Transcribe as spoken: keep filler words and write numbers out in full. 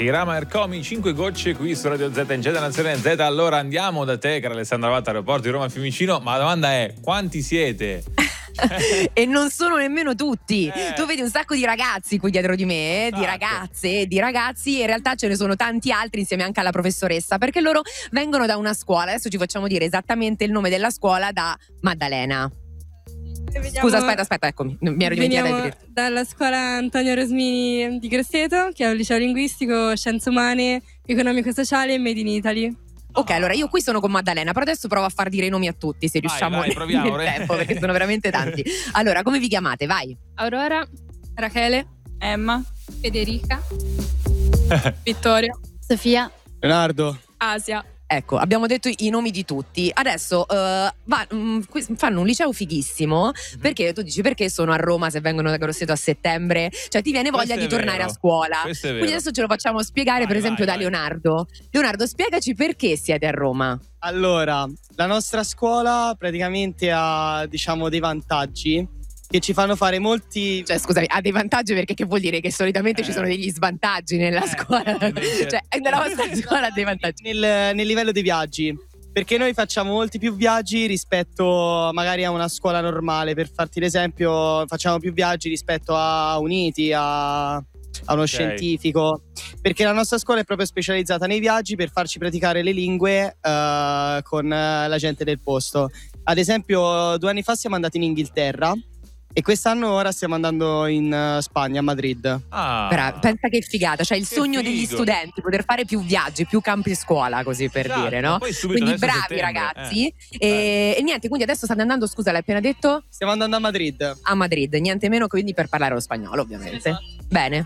Keirama Ercomi, cinque gocce qui su Radio Z in Z Nazione Z. Allora andiamo da te, cara Alessandra Vatta, aeroporto di Roma Fiumicino. Ma la domanda è: quanti siete? E non sono nemmeno tutti. Eh. Tu vedi un sacco di ragazzi qui dietro di me, Esatto. di ragazze, di ragazzi, e in realtà ce ne sono tanti altri insieme anche alla professoressa, perché loro vengono da una scuola. Adesso ci facciamo dire esattamente il nome della scuola da Maddalena. Vediamo, Scusa, aspetta, aspetta, eccomi, mi ero dimenticata di veniamo dire. dalla scuola Antonio Rosmini di Grosseto, che è un liceo linguistico, scienze umane, economico e sociale e Made in Italy. Ok, allora io qui sono con Maddalena, però adesso provo a far dire i nomi a tutti, se Vai, riusciamo vai, nel- proviamo, nel Re. tempo, perché sono veramente tanti. Allora, come vi chiamate? Vai. Aurora, Rachele, Emma, Federica, Vittoria, Sofia, Leonardo. Asia. Ecco, abbiamo detto i nomi di tutti. Adesso eh, va- mh, qui fanno un liceo fighissimo, perché tu dici perché sono a Roma se vengono da Grosseto a settembre? Cioè ti viene voglia Questo di è tornare vero. a scuola. Questo è vero. Quindi adesso ce lo facciamo spiegare, Vai, per esempio, vai, da vai. Leonardo. Leonardo, spiegaci perché siete a Roma. Allora, la nostra scuola praticamente ha, diciamo, dei vantaggi che ci fanno fare molti. Cioè, scusami, ha dei vantaggi, perché che vuol dire che solitamente Eh. ci sono degli svantaggi nella Eh, scuola. invece- Cioè, nella vostra scuola ha dei vantaggi. nel, nel livello dei viaggi, perché noi facciamo molti più viaggi rispetto magari a una scuola normale. Per farti l'esempio, facciamo più viaggi rispetto a Uniti, a, a uno Ok. scientifico, perché la nostra scuola è proprio specializzata nei viaggi per farci praticare le lingue eh, con eh, la gente del posto. Ad esempio, due anni fa siamo andati in Inghilterra e quest'anno ora stiamo andando in eh, Spagna, a Madrid. Ah. Però, pensa che figata, cioè il Che sogno degli figo. studenti, poter fare più viaggi, più campi scuola, così per Esatto, dire, ma no? poi subito Quindi adesso a bravi settembre, ragazzi. eh. E, e niente, quindi adesso state andando, scusa, l'hai appena detto? Stiamo andando a Madrid. A Madrid, niente meno quindi per parlare lo spagnolo, ovviamente. Esatto. Bene.